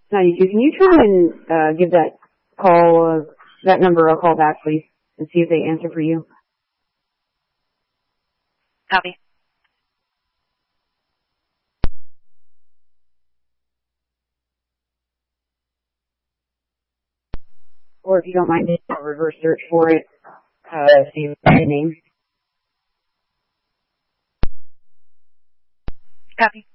92. Can you try and give that call, that number a call back, please, and see if they answer for you? Copy. Or if you don't mind, a reverse search for it, see the name. Copy.